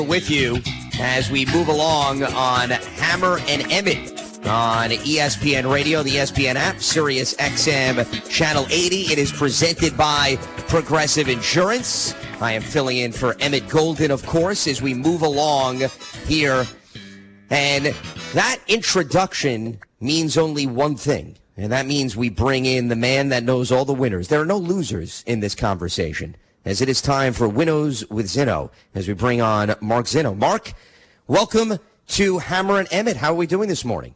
With you as we move along on Hammer and Emmett on ESPN Radio, the ESPN app, Sirius XM Channel 80. It is presented by Progressive Insurance. I am filling in for Emmett Golden, of course, as we move along here. And that introduction means only one thing, and that means we bring in the man that knows all the winners. There are no losers in this conversation, as it is time for Winnows with Zinno, as we bring on Mark Zinno. Mark, welcome to Hammer and Emmett. How are we doing this morning?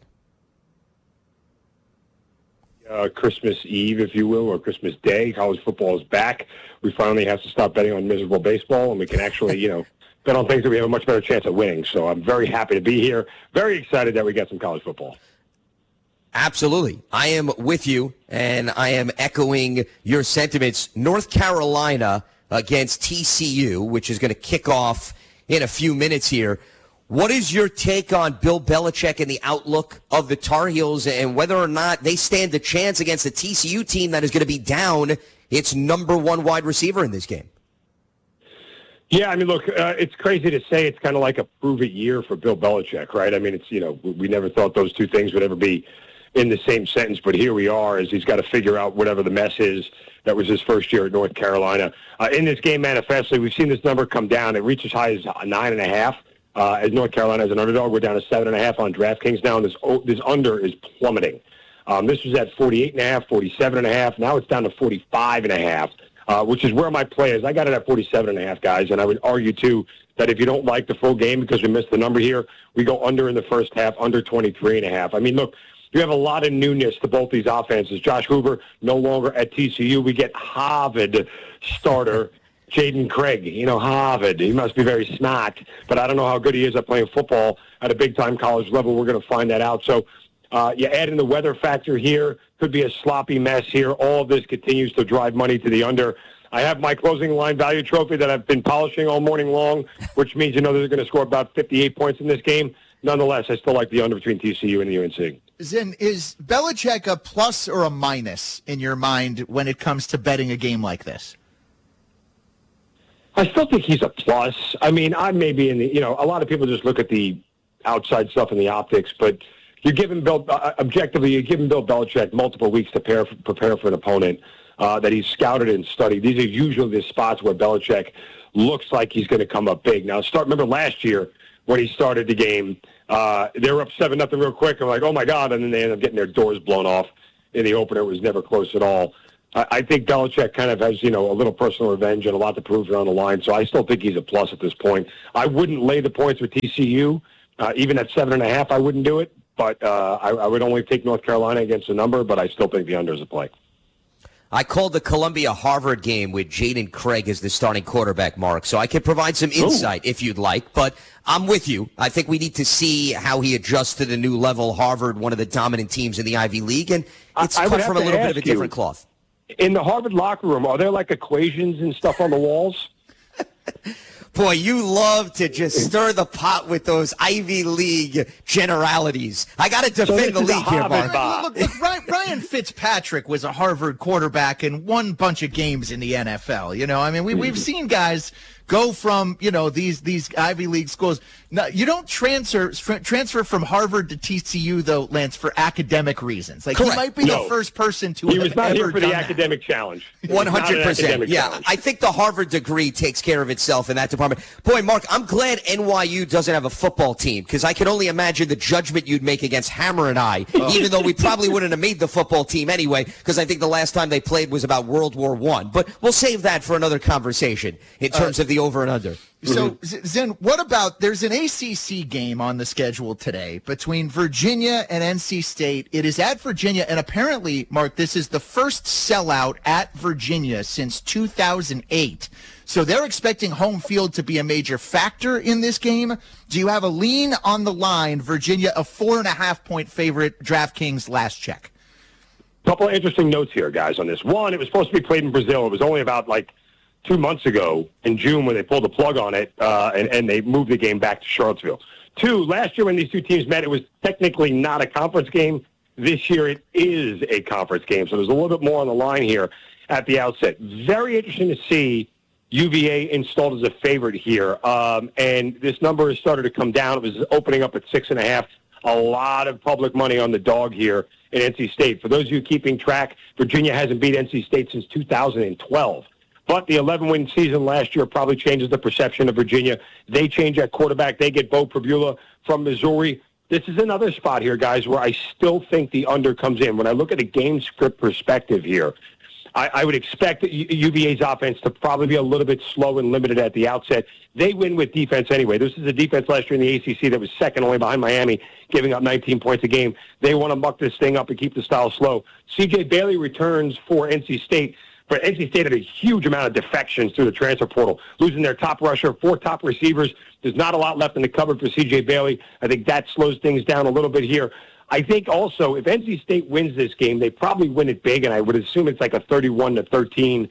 Christmas Eve, if you will, or Christmas Day. College football is back. We finally have to stop betting on miserable baseball, and we can actually, bet on things that we have a much better chance at winning. So I'm very happy to be here. Very excited that we got some college football. Absolutely. I am with you, and I am echoing your sentiments. North Carolina against TCU, which is going to kick off in a few minutes here. What is your take on Bill Belichick and the outlook of the Tar Heels and whether or not they stand a chance against a TCU team that is going to be down its number one wide receiver in this game? Yeah, I mean, look, it's crazy to say it's kind of like a prove-it year for Bill Belichick, right? I mean, it's, we never thought those two things would ever be in the same sentence, but here we are as he's got to figure out whatever the mess is. That was his first year at North Carolina. In this game, manifestly, we've seen this number come down. It reached as high as 9.5. As North Carolina as an underdog, we're down to 7.5 on DraftKings now, and this under is plummeting. This was at 48.5, 47.5. Now it's down to 45.5, which is where my play is. I got it at 47.5, guys, and I would argue, too, that if you don't like the full game because we missed the number here, we go under in the first half, under 23.5. I mean, look, you have a lot of newness to both these offenses. Josh Hoover no longer at TCU. We get Harvard starter Jaden Craig. Harvard. He must be very smart, but I don't know how good he is at playing football at a big-time college level. We're going to find that out. So you add in the weather factor here. Could be a sloppy mess here. All of this continues to drive money to the under. I have my closing line value trophy that I've been polishing all morning long, which means they're going to score about 58 points in this game. Nonetheless, I still like the under between TCU and the UNC. Zin, is Belichick a plus or a minus in your mind when it comes to betting a game like this? I still think he's a plus. I mean, I may be in the, a lot of people just look at the outside stuff and the optics, but you're giving Bill, objectively, you're giving Bill Belichick multiple weeks to prepare for an opponent that he's scouted and studied. These are usually the spots where Belichick looks like he's going to come up big. Now, remember last year when he started the game, they were up 7-0 real quick. I'm like, oh, my God, and then they ended up getting their doors blown off in the opener. It was never close at all. I think Belichick kind of has, a little personal revenge and a lot to prove around the line, so I still think he's a plus at this point. I wouldn't lay the points with TCU. Even at 7.5, I wouldn't do it, but I would only take North Carolina against the number, but I still think the under is a play. I called the Columbia-Harvard game with Jaden Craig as the starting quarterback, Mark, so I can provide some insight if you'd like, but I'm with you. I think we need to see how he adjusts to the new level. Harvard, one of the dominant teams in the Ivy League, and it's cut from a little bit of a different cloth. In the Harvard locker room, are there like equations and stuff on the walls? Boy, you love to just stir the pot with those Ivy League generalities. I got to defend the league here, Mark. Look, Ryan Fitzpatrick was a Harvard quarterback and won a bunch of games in the NFL. We've seen guys go from, these Ivy League schools. No, you don't transfer from Harvard to TCU, though, Lance, for academic reasons. Like, correct. He might be the first person to He was not here for the that. academic challenge. 100%. Yeah, challenge. I think the Harvard degree takes care of itself in that department. Boy, Mark, I'm glad NYU doesn't have a football team, because I can only imagine the judgment you'd make against Hammer and I, even though we probably wouldn't have made the football team anyway, because I think the last time they played was about World War I. But we'll save that for another conversation in terms of the over and under. So, Zen, what about, there's an ACC game on the schedule today between Virginia and NC State. It is at Virginia, and apparently, Mark, this is the first sellout at Virginia since 2008. So they're expecting home field to be a major factor in this game. Do you have a lean on the line, Virginia, a 4.5-point favorite, DraftKings last check? Couple of interesting notes here, guys, on this. One, it was supposed to be played in Brazil. It was only about, 2 months ago in June when they pulled the plug on it, and they moved the game back to Charlottesville. 2, last year when these two teams met, it was technically not a conference game. This year it is a conference game, so there's a little bit more on the line here at the outset. Very interesting to see UVA installed as a favorite here. And this number has started to come down. It was opening up at 6.5. A lot of public money on the dog here in NC State. For those of you keeping track, Virginia hasn't beat NC State since 2012. But the 11-win season last year probably changes the perception of Virginia. They change at quarterback. They get Bo Pribula from Missouri. This is another spot here, guys, where I still think the under comes in. When I look at a game script perspective here, I would expect UVA's offense to probably be a little bit slow and limited at the outset. They win with defense anyway. This is a defense last year in the ACC that was second only behind Miami, giving up 19 points a game. They want to muck this thing up and keep the style slow. C.J. Bailey returns for NC State. But NC State had a huge amount of defections through the transfer portal, losing their top rusher, 4 top receivers. There's not a lot left in the cupboard for C.J. Bailey. I think that slows things down a little bit here. I think also if NC State wins this game, they probably win it big, and I would assume it's like a 31-13,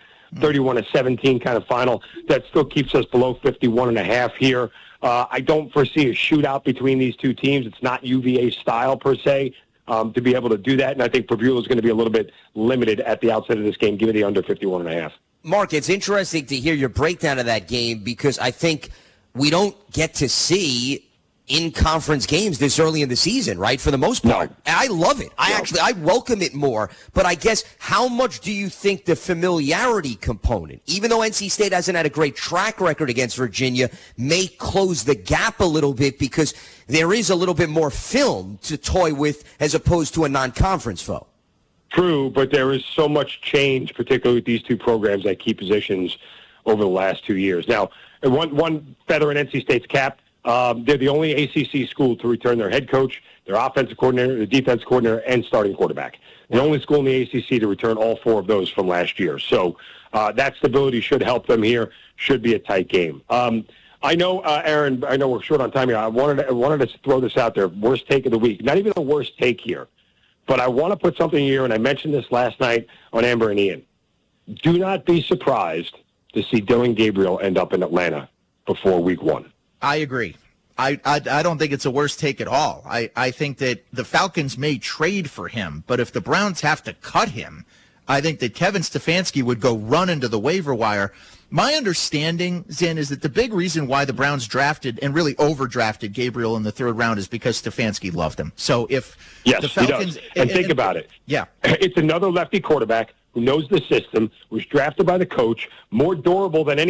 31-17 kind of final. That still keeps us below 51.5 here. I don't foresee a shootout between these two teams. It's not UVA style per se. To be able to do that, and I think Pribula is going to be a little bit limited at the outset of this game, given the under 51.5. Mark, it's interesting to hear your breakdown of that game because I think we don't get to see in-conference games this early in the season, right, for the most part. No. I love it. I welcome it more. But I guess how much do you think the familiarity component, even though NC State hasn't had a great track record against Virginia, may close the gap a little bit because there is a little bit more film to toy with as opposed to a non-conference foe? True, but there is so much change, particularly with these two programs at key positions over the last 2 years. Now, one feather in NC State's cap, they're the only ACC school to return their head coach, their offensive coordinator, their defense coordinator, and starting quarterback. The only school in the ACC to return all 4 of those from last year. So that stability should help them here. Should be a tight game. I know, Aaron, I know we're short on time here. I wanted to throw this out there. Worst take of the week. Not even a worst take here. But I want to put something here, and I mentioned this last night on Amber and Ian. Do not be surprised to see Dillon Gabriel end up in Atlanta before week 1. I agree. I don't think it's a worst take at all. I think that the Falcons may trade for him, but if the Browns have to cut him, I think that Kevin Stefanski would go run into the waiver wire. My understanding, Zin, is that the big reason why the Browns drafted and really overdrafted Gabriel in the 3rd round is because Stefanski loved him. So if the Falcons... He does. And think about it. Yeah. It's another lefty quarterback who knows the system, was drafted by the coach, more durable than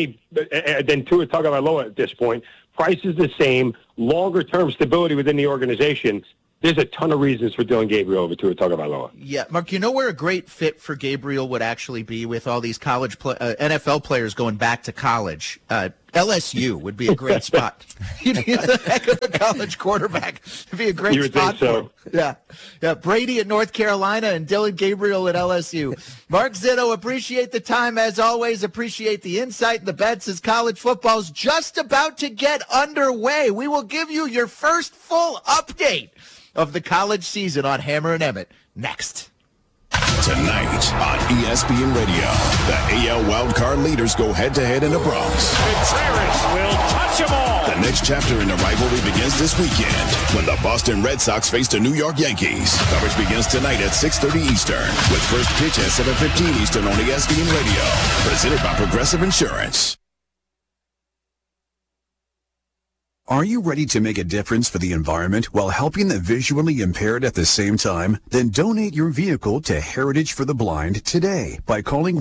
Tua Tagovailoa at this point. Price is the same, longer-term stability within the organization. There's a ton of reasons for Dillon Gabriel over Tua Tagovailoa. Yeah, Mark, you know where a great fit for Gabriel would actually be with all these college NFL players going back to college? LSU would be a great spot. You'd be a heck of a college quarterback. It'd be a great spot for him. Yeah. Brady at North Carolina and Dillon Gabriel at LSU. Mark Zito, appreciate the time as always. Appreciate the insight and the bets as college football's just about to get underway. We will give you your first full update of the college season on Hammer and Emmett next. Tonight on ESPN Radio, the AL wildcard leaders go head-to-head in the Bronx. Contreras will touch them all. The next chapter in the rivalry begins this weekend when the Boston Red Sox face the New York Yankees. Coverage begins tonight at 6:30 Eastern with first pitch at 7:15 Eastern on ESPN Radio. Presented by Progressive Insurance. Are you ready to make a difference for the environment while helping the visually impaired at the same time? Then donate your vehicle to Heritage for the Blind today by calling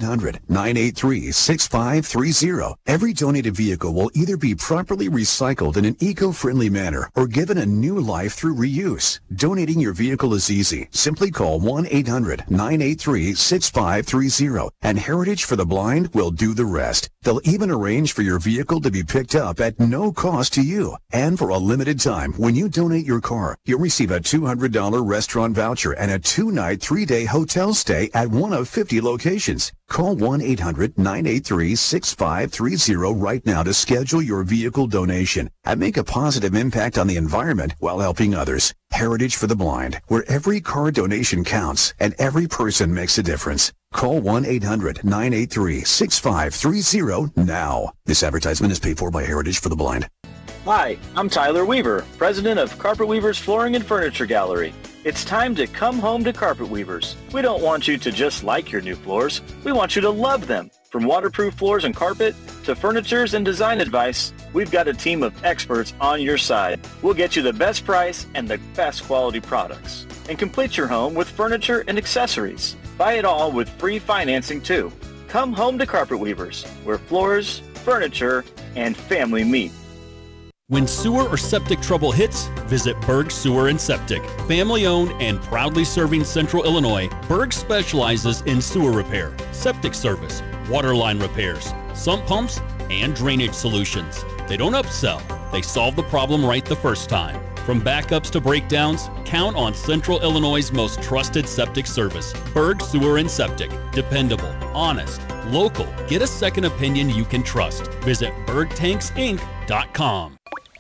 1-800-983-6530. Every donated vehicle will either be properly recycled in an eco-friendly manner or given a new life through reuse. Donating your vehicle is easy. Simply call 1-800-983-6530 and Heritage for the Blind will do the rest. They'll even arrange for your vehicle to be picked up at no cost to you. And for a limited time, when you donate your car, you'll receive a $200 restaurant voucher and a 2-night, 3-day hotel stay at one of 50 locations. Call 1-800-983-6530 right now to schedule your vehicle donation and make a positive impact on the environment while helping others. Heritage for the Blind, where every car donation counts and every person makes a difference. Call 1-800-983-6530 now. This advertisement is paid for by Heritage for the Blind. Hi, I'm Tyler Weaver, president of Carpet Weavers Flooring and Furniture Gallery. It's time to come home to Carpet Weavers. We don't want you to just like your new floors. We want you to love them. From waterproof floors and carpet to furnitures and design advice, we've got a team of experts on your side. We'll get you the best price and the best quality products. And complete your home with furniture and accessories. Buy it all with free financing too. Come home to Carpet Weavers, where floors, furniture, and family meet. When sewer or septic trouble hits, visit Berg Sewer and Septic. Family-owned and proudly serving Central Illinois, Berg specializes in sewer repair, septic service, water line repairs, sump pumps, and drainage solutions. They don't upsell. They solve the problem right the first time. From backups to breakdowns, count on Central Illinois' most trusted septic service. Berg Sewer and Septic. Dependable, honest, local. Get a second opinion you can trust. Visit bergtanksinc.com.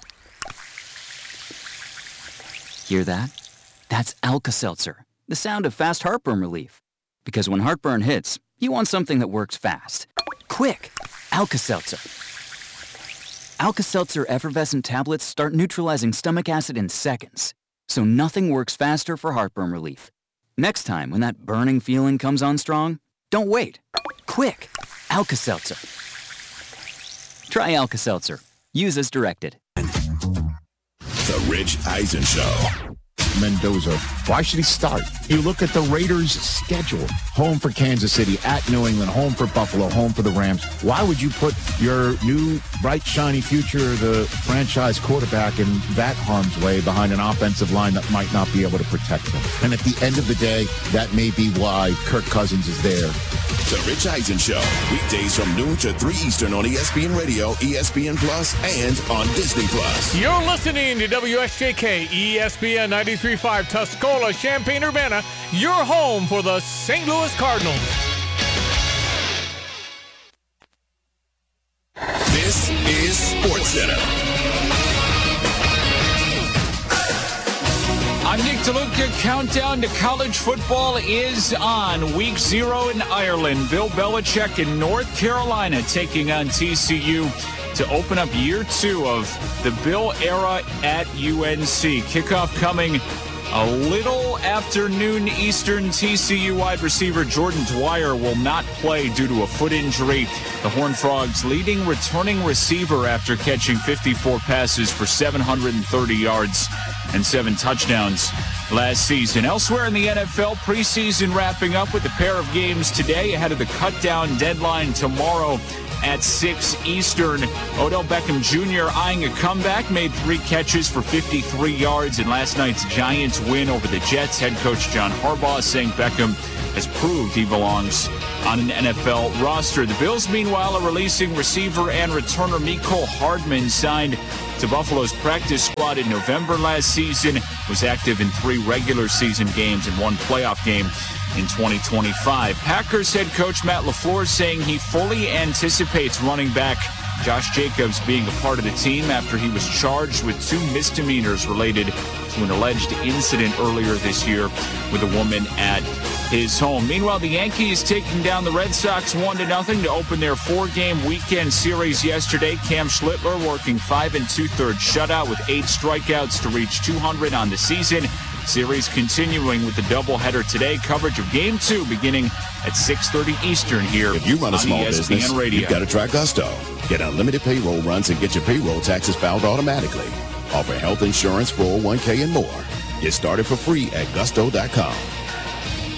Hear that? That's Alka-Seltzer, the sound of fast heartburn relief. Because when heartburn hits, you want something that works fast. Quick! Alka-Seltzer. Alka-Seltzer effervescent tablets start neutralizing stomach acid in seconds, so nothing works faster for heartburn relief. Next time when that burning feeling comes on strong, don't wait. Quick! Alka-Seltzer. Try Alka-Seltzer. Use as directed. The Rich Eisen Show. Mendoza. Why should he start? You look at the Raiders' schedule. Home for Kansas City, at New England, home for Buffalo, home for the Rams. Why would you put your new, bright, shiny future, the franchise quarterback, in that harm's way behind an offensive line that might not be able to protect them? And at the end of the day, that may be why Kirk Cousins is there. The Rich Eisen Show. Weekdays from noon to 3 Eastern on ESPN Radio, ESPN Plus, and on Disney Plus. You're listening to WSJK, ESPN 93.5 Tuscola, Champaign-Urbana, your home for the St. Louis Cardinals. This is SportsCenter. I'm Nick DeLuca. Countdown to college football is on. Week 0 in Ireland. Bill Belichick in North Carolina taking on TCU to open up year 2 of the Bill era at UNC. Kickoff coming a little after noon Eastern. TCU wide receiver Jordan Dwyer will not play due to a foot injury. The Horned Frogs leading returning receiver after catching 54 passes for 730 yards and 7 touchdowns last season. Elsewhere in the NFL, preseason wrapping up with a pair of games today ahead of the cut-down deadline tomorrow at 6 Eastern. Odell Beckham Jr. eyeing a comeback, made 3 catches for 53 yards in last night's Giants win over the Jets. Head coach John Harbaugh saying Beckham has proved he belongs on an NFL roster. The Bills, meanwhile, are releasing receiver and returner Mecole Hardman, signed to Buffalo's practice squad in November last season, was active in 3 regular season games and 1 playoff game in 2025. Packers head coach Matt LaFleur saying he fully anticipates running back Josh Jacobs being a part of the team after he was charged with 2 misdemeanors related to an alleged incident earlier this year with a woman at his home. Meanwhile, the Yankees taking down the Red Sox 1-0 to open their 4-game weekend series yesterday. Cam Schlittler working 5 2/3 shutout with 8 strikeouts to reach 200 on the season. Series continuing with the doubleheader today. Coverage of Game 2 beginning at 6:30 Eastern here. If you run a on small ESPN business, Radio. you've got to try Gusto. Get unlimited payroll runs and get your payroll taxes filed automatically. Offer health insurance, 401k, and more. Get started for free at gusto.com.